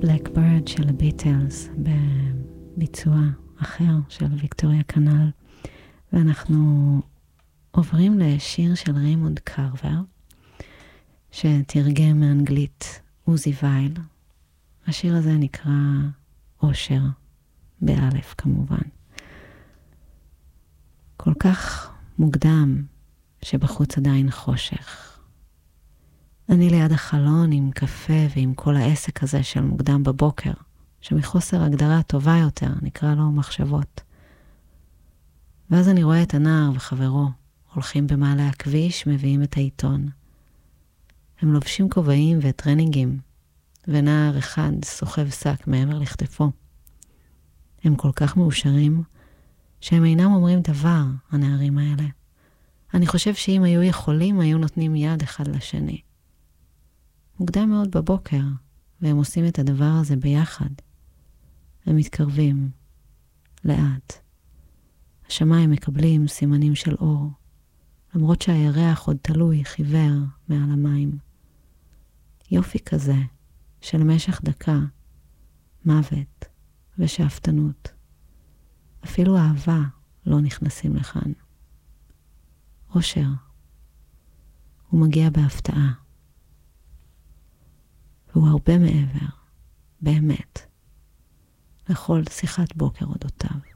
Blackbird של הביטלס בביצוע אחר של ויקטוריה קנל, ואנחנו עוברים לשיר של ריימונד קרבר שתרגם מאנגלית עוזי וייל. השיר הזה נקרא אושר, באלף כמובן. כל כך מוקדם שבחוץ עדיין חושך. אני ליד החלון עם קפה ועם כל העסק הזה של מוקדם בבוקר, שמחוסר הגדרה טובה יותר נקרא לו מחשבות. ואז אני רואה את הנער וחברו הולכים במעלה הכביש, מביאים את העיתון. הם לובשים כובעים וטרנינגים, ונער אחד סוחב שק מעבר לכתפו. הם כל כך מאושרים שהם אינם אומרים דבר, הנערים האלה. אני חושב שאם היו יכולים, היו נותנים יד אחד לשני. מוקדם מאוד בבוקר, והם עושים את הדבר הזה ביחד. הם מתקרבים, לאט. השמיים מקבלים סימנים של אור, למרות שהירח עוד תלוי חיוור מעל המים. יופי כזה, של משך דקה, מוות ושאפתנות. אפילו אהבה לא נכנסים לכאן. אושר, הוא מגיע בהפתעה. והוא הרבה מעבר, באמת, לכל שיחת בוקר אודותיו.